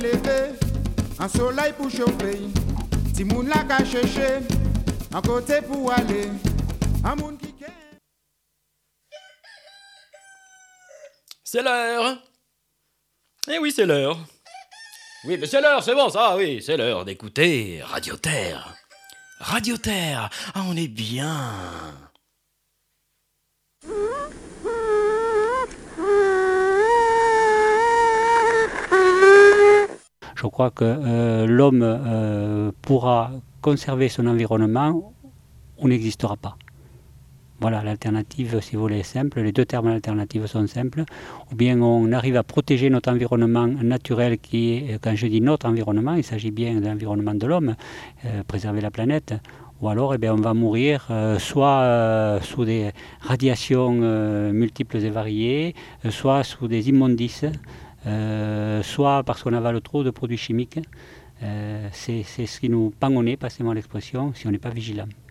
Levé, un soleil pour chauffer, si moun la ka chercher, un côté pour aller, un moun qui ken. C'est l'heure. Eh oui, c'est l'heure. Oui, mais c'est l'heure, c'est bon ça, oui, c'est l'heure d'écouter Radio Terre. Radio Terre, ah, on est bien. Je crois que l'homme pourra conserver son environnement ou n'existera pas. Voilà, l'alternative, si vous voulez, est simple. Les deux termes d'alternative sont simples. Ou bien on arrive à protéger notre environnement naturel qui est, quand je dis notre environnement, il s'agit bien de l'environnement de l'homme, préserver la planète. Ou alors on va mourir soit sous des radiations multiples et variées, soit sous des immondices, soit parce qu'on avale trop de produits chimiques. C'est ce qui nous pend au nez, passez-moi l'expression, si on n'est pas vigilant.